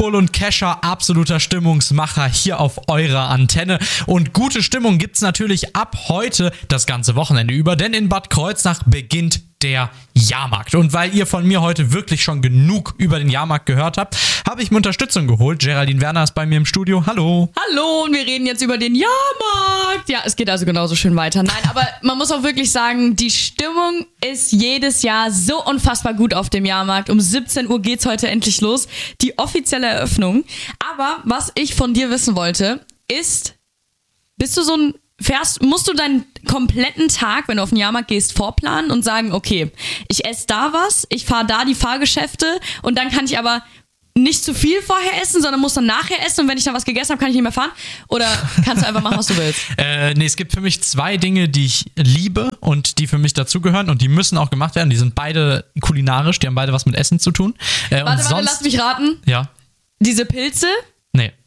Bull und Kescher, absoluter Stimmungsmacher hier auf eurer Antenne. Und gute Stimmung gibt's natürlich ab heute das ganze Wochenende über, denn in Bad Kreuznach beginnt der Jahrmarkt. Und weil ihr von mir heute wirklich schon genug über den Jahrmarkt gehört habt, habe ich mir Unterstützung geholt. Geraldine Werner ist bei mir im Studio. Hallo. Hallo, und wir reden jetzt über den Jahrmarkt. Ja, es geht also genauso schön weiter. Nein, aber man muss auch wirklich sagen, die Stimmung ist jedes Jahr so unfassbar gut auf dem Jahrmarkt. Um 17 Uhr geht's heute endlich los. Die offizielle Eröffnung. Aber was ich von dir wissen wollte, ist, musst du deinen kompletten Tag, wenn du auf den Jahrmarkt gehst, vorplanen und sagen, okay, ich esse da was, ich fahre da die Fahrgeschäfte und dann kann ich aber nicht zu viel vorher essen, sondern muss dann nachher essen und wenn ich dann was gegessen habe, kann ich nicht mehr fahren? Oder kannst du einfach machen, was du willst? Nee, es gibt für mich 2 Dinge, die ich liebe und die für mich dazugehören und die müssen auch gemacht werden. Die sind beide kulinarisch, die haben beide was mit Essen zu tun. Warte, lass mich raten. Ja. Diese Pilze? Nee.